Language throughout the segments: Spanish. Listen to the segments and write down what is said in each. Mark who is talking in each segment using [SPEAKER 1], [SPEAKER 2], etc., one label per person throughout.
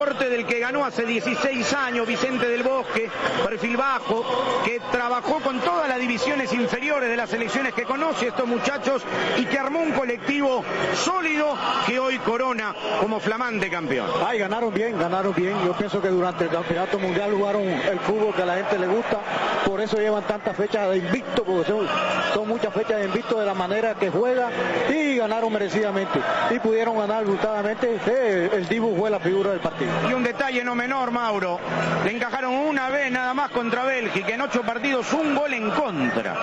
[SPEAKER 1] Del que ganó hace 16 años, Vicente del Bosque, perfil bajo, que trabajó con todas las divisiones inferiores de las selecciones que conoce estos muchachos y que armó un colectivo sólido que hoy corona como flamante campeón.
[SPEAKER 2] Ay, ganaron bien. Yo pienso que durante el campeonato mundial jugaron el fútbol que a la gente le gusta, por eso llevan tantas fechas de invicto, porque son muchas fechas de invicto de la manera que juega, y ganaron merecidamente y pudieron ganar brutadamente. El Dibu fue la figura del partido.
[SPEAKER 1] Y un detalle no menor, Mauro, le encajaron una vez nada más contra Bélgica, en 8 partidos un gol en contra.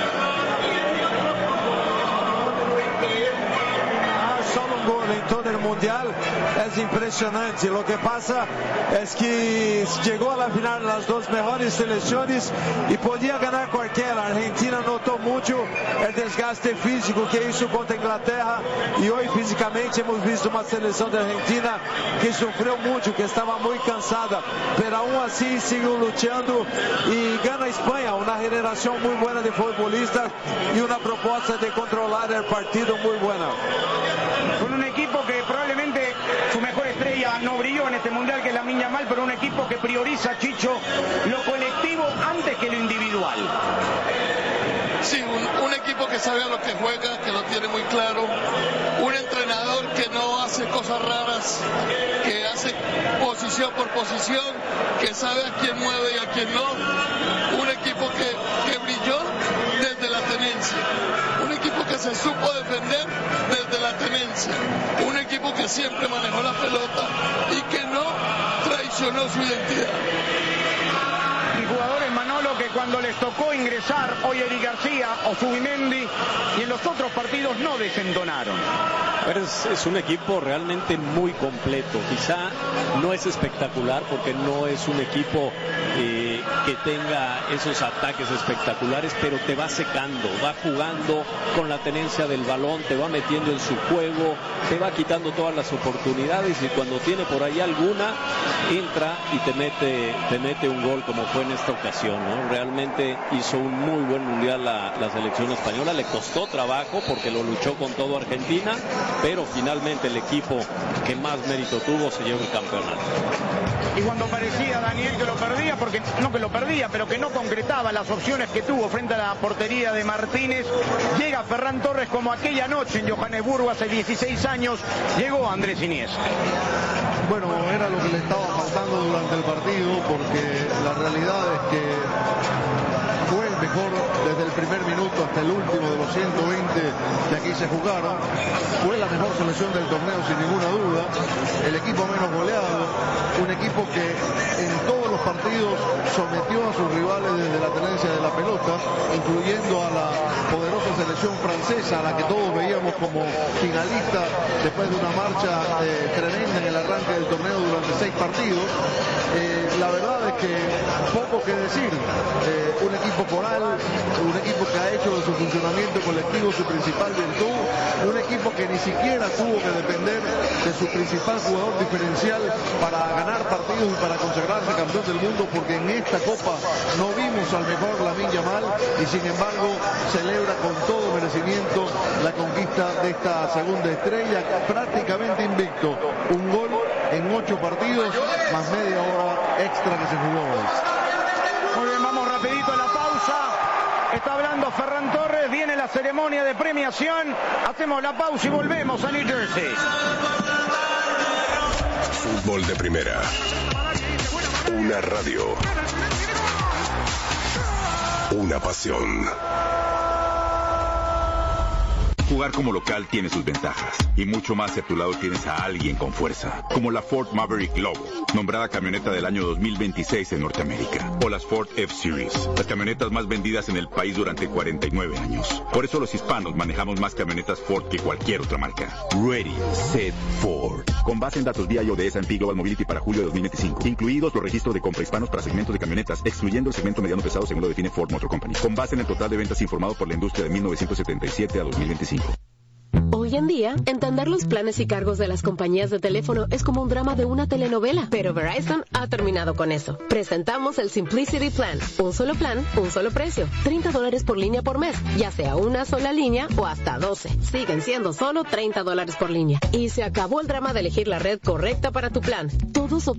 [SPEAKER 3] Solo un gol en todo el mundial es impresionante. Lo que pasa es que llegó a la final las dos mejores selecciones y podía ganar cualquiera. Argentina notó mucho el desgaste físico que hizo contra Inglaterra, y hoy físicamente hemos visto una selección de Argentina que sufrió mucho, que estaba muy cansada, pero aún así siguió luchando y gana España, una generación muy buena de futbolistas y una propuesta de controlar el partido muy buena.
[SPEAKER 1] Con un equipo que probablemente su mejor estrella no brilló en este mundial, que es Lamine Yamal, pero un equipo que prioriza, Chicho, lo colectivo antes que lo individual.
[SPEAKER 4] Sí, un equipo que sabe a lo que juega, que lo tiene muy claro, un entrenador que no hace cosas raras, que hace posición por posición, que sabe a quién mueve y a quién no, un equipo que brilló desde la tenencia, un equipo que se supo defender desde la tenencia, un equipo que siempre manejó la pelota y que no traicionó su identidad.
[SPEAKER 1] Y jugadores, Manolo, que cuando les tocó ingresar, hoy Eric García o Zubimendi, y en los otros partidos no desentonaron.
[SPEAKER 5] Es un equipo realmente muy completo. Quizá no es espectacular porque no es un equipo que tenga esos ataques espectaculares, pero te va secando, va jugando con la tenencia del balón, te va metiendo en su juego, te va quitando todas las oportunidades, y cuando tiene por ahí alguna, entra y te mete un gol, como fue en esta ocasión, ¿no? Realmente hizo un muy buen mundial la selección española. Le costó trabajo porque lo luchó con todo Argentina, pero finalmente el equipo que más mérito tuvo se llevó el campeonato.
[SPEAKER 1] Y cuando parecía, Daniel, que lo perdía, porque no que lo perdía, pero que no concretaba las opciones que tuvo frente a la portería de Martínez, llega Ferran Torres, como aquella noche en Johannesburgo hace 16 años, llegó Andrés Iniesta.
[SPEAKER 6] Bueno, era lo que le estaba faltando durante el partido, porque la realidad es que fue el mejor desde el primer minuto hasta el último de los 120 que aquí se jugaron. Fue la mejor selección del torneo sin ninguna duda, el equipo menos goleado, un equipo que en todos los partidos sometió a sus rivales desde la tenencia de la pelota, incluyendo a la poderosa selección francesa, a la que todos veíamos como finalista después de una marcha tremenda en el arranque del torneo durante 6 partidos. La verdad es que poco que decir. Un equipo coral, un equipo que ha hecho de su funcionamiento colectivo su principal virtud, un equipo que ni siquiera tuvo que depender de su principal jugador diferencial para ganar partidos y para consagrarse campeón del mundo, porque en esta Copa no vimos al mejor Lamine Yamal, y sin embargo celebra con todo merecimiento la conquista de esta segunda estrella, prácticamente invicto. Un gol en 8 partidos, más media hora extra que se jugó hoy.
[SPEAKER 1] Muy bien, vamos rapidito a la pausa. Está hablando Ferran Torres, viene la ceremonia de premiación. Hacemos la pausa y volvemos a New Jersey.
[SPEAKER 7] Fútbol de primera. Una radio. Una pasión.
[SPEAKER 8] Jugar como local tiene sus ventajas, y mucho más si a tu lado tienes a alguien con fuerza, como la Ford Maverick Lobo, nombrada camioneta del año 2026 en Norteamérica, o las Ford F-Series, las camionetas más vendidas en el país durante 49 años. Por eso los hispanos manejamos más camionetas Ford que cualquier otra marca. Ready, Set, Ford. Con base en datos BIO de S&P Global Mobility para julio de 2025, incluidos los registros de compra hispanos para segmentos de camionetas, excluyendo el segmento mediano pesado según lo define Ford Motor Company, con base en el total de ventas informado por la industria de 1977 a 2025.
[SPEAKER 9] Hoy en día, entender los planes y cargos de las compañías de teléfono es como un drama de una telenovela, pero Verizon ha terminado con eso. Presentamos el Simplicity Plan. Un solo plan, un solo precio. $30 por línea por mes, ya sea una sola línea o hasta 12. Siguen siendo solo $30 por línea. Y se acabó el drama de elegir la red correcta para tu plan. Todos